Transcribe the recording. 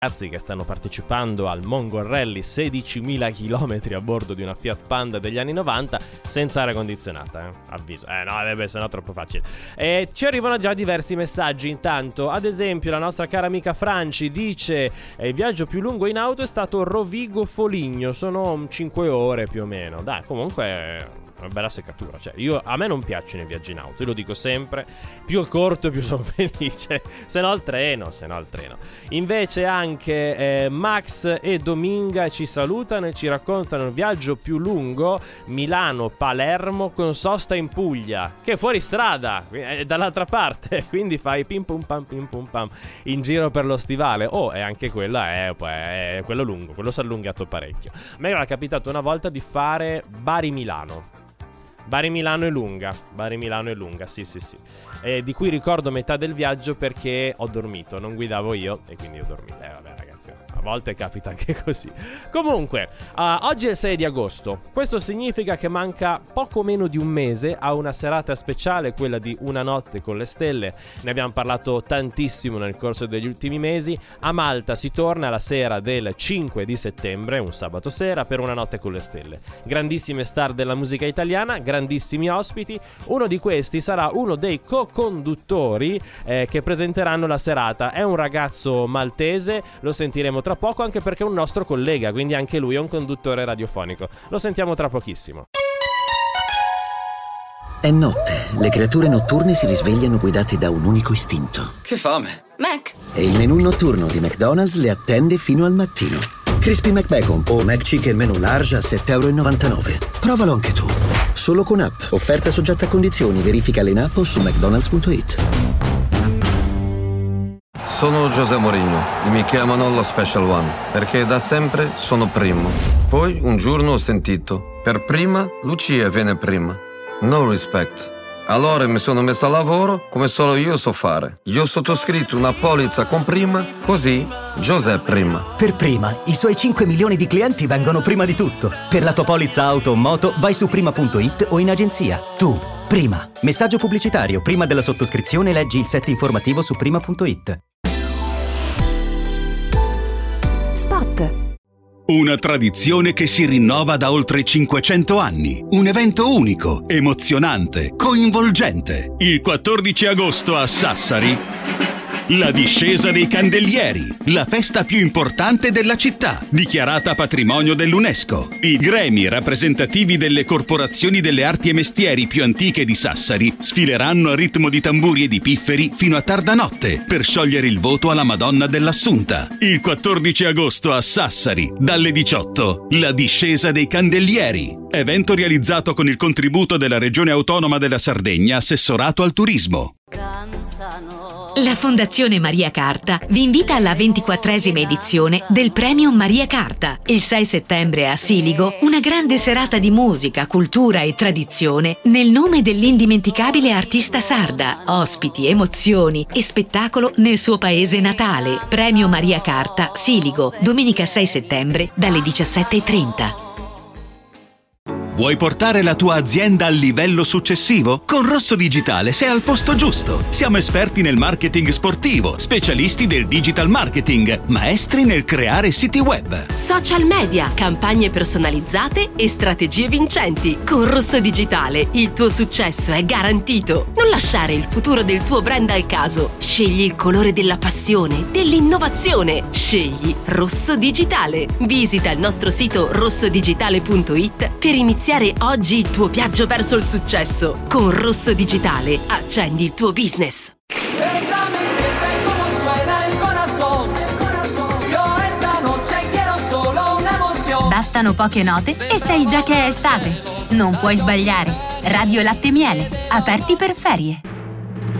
ragazzi che stanno partecipando al Mongol Rally, 16.000 km a bordo di una Fiat Panda degli anni 90 senza aria condizionata, avviso. No, vabbè, sennò è troppo facile. Ci arrivano già diversi messaggi intanto. Ad esempio la nostra cara amica Franci dice: il viaggio più lungo in auto è stato Rovigo-Foligno, sono 5 ore più o meno. Dai, comunque una bella seccatura. Cioè, a me non piacciono i viaggi in auto, io lo dico sempre, più è corto più sono felice, se no il treno. Invece anche Max e Dominga ci salutano e ci raccontano il viaggio più lungo, Milano-Palermo con sosta in Puglia, che è fuori strada, dall'altra parte, quindi fai pim pum pam in giro per lo stivale. E anche quella è quello lungo, quello si è allungato parecchio. A me era capitato una volta di fare Bari-Milano. Bari-Milano è lunga, sì. Di cui ricordo metà del viaggio perché ho dormito, non guidavo io e quindi ho dormito. Vabbè ragazzi, a volte capita anche così. Comunque, oggi è il 6 di agosto, questo significa che manca poco meno di un mese a una serata speciale, quella di Una notte con le stelle. Ne abbiamo parlato tantissimo nel corso degli ultimi mesi. A Malta si torna la sera del 5 di settembre, un sabato sera, per Una notte con le stelle. Grandissime star della musica italiana, grandissimi ospiti. Uno di questi sarà uno dei co-conduttori che presenteranno la serata. È un ragazzo maltese, lo sentiremo tra poco, anche perché è un nostro collega, quindi anche lui è un conduttore radiofonico. Lo sentiamo tra pochissimo. È notte, le creature notturne si risvegliano guidate da un unico istinto. Che fame! Mac! E il menù notturno di McDonald's le attende fino al mattino. Crispy McBacon o McChicken menù large a €7,99. Provalo anche tu. Solo con app. Offerta soggetta a condizioni. Verifica in app o su mcdonalds.it. Sono José Mourinho e mi chiamano lo Special One perché da sempre sono primo. Poi un giorno ho sentito: per prima Lucia viene prima. No respect. Allora mi sono messo a lavoro come solo io so fare. Io ho sottoscritto una polizza con prima, così José prima. Per prima, i suoi 5 milioni di clienti vengono prima di tutto. Per la tua polizza auto o moto vai su prima.it o in agenzia. Tu, prima. Messaggio pubblicitario. Prima della sottoscrizione leggi il set informativo su prima.it. Spot. Una tradizione che si rinnova da oltre 500 anni. Un evento unico, emozionante, coinvolgente. Il 14 agosto a Sassari, la discesa dei candelieri, la festa più importante della città, dichiarata patrimonio dell'UNESCO. I gremi rappresentativi delle corporazioni delle arti e mestieri più antiche di Sassari sfileranno a ritmo di tamburi e di pifferi fino a tarda notte per sciogliere il voto alla Madonna dell'Assunta. Il 14 agosto a Sassari, dalle 18, la discesa dei candelieri. Evento realizzato con il contributo della Regione Autonoma della Sardegna, assessorato al turismo. La Fondazione Maria Carta vi invita alla 24esima edizione del Premio Maria Carta. Il 6 settembre a Siligo, una grande serata di musica, cultura e tradizione nel nome dell'indimenticabile artista sarda. Ospiti, emozioni e spettacolo nel suo paese natale. Premio Maria Carta, Siligo, domenica 6 settembre dalle 17:30. Vuoi portare la tua azienda al livello successivo? Con Rosso Digitale sei al posto giusto. Siamo esperti nel marketing sportivo, specialisti del digital marketing, maestri nel creare siti web, social media, campagne personalizzate e strategie vincenti. Con Rosso Digitale il tuo successo è garantito. Non lasciare il futuro del tuo brand al caso. Scegli il colore della passione, dell'innovazione. Scegli Rosso Digitale. Visita il nostro sito rossodigital.it per iniziare oggi il tuo viaggio verso il successo. Con Rosso Digitale accendi il tuo business. Bastano poche note e sai già che è estate. Non puoi sbagliare. Radio Latte Miele, aperti per ferie.